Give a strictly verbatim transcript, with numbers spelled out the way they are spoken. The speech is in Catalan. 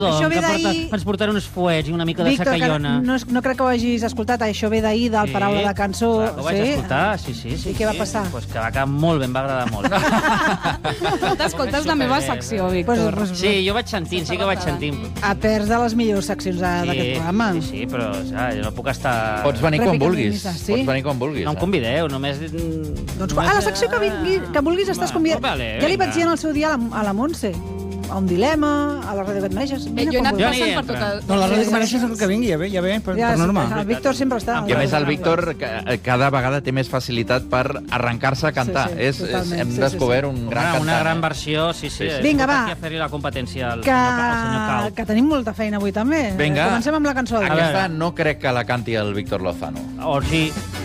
Això ve que porta, d'ahir... ens portaran uns fuets i una mica de Víctor, que sacallona. no, no crec que ho hagis escoltat. Això ve d'ahir, del Paraula de Cançó. Clar, que ho vaig sí? escoltar, sí, sí. sí I què va sí. passar? Pues que va quedar molt bé, em va agradar molt. T'escoltes la meva secció, Víctor. Pues, Sí, jo vaig sentint, sí que vaig sentint. a perds de les millors seccions de- d'aquest programa. Sí, sí, però saps, jo no puc estar... Pots venir quan Rèplica vulguis. feminista, sí? Pots venir quan vulguis. No em eh? convideu, només... Doncs a la secció que, vingui, que vulguis estàs Va, convidat. vale, Ja li vinga. vaig dir en el seu dia a la, a la Montse, a un dilema, a la ràdio que et mereixes. Eh, jo he anat Jo passant aniré per tot el... No, la ràdio Sí, que mereixes és el que vingui, ja ve, ja ve, per, Ja, per norma. el Víctor sempre està. I a més el Víctor ca- cada vegada té més facilitat per arrencar-se a cantar. Sí, sí, és, és, totalment, hem sí, sí, descobert sí. un gran Una, cantant. una gran eh? versió, sí, sí. Sí, sí. Vinga, va. Aquí a fer-li la competència al Que, senyor, al senyor Cal. que tenim molta feina avui també. Vinga. Comencem amb la cançó del dia. Aquesta no crec que la canti el Víctor Lozano. O sí,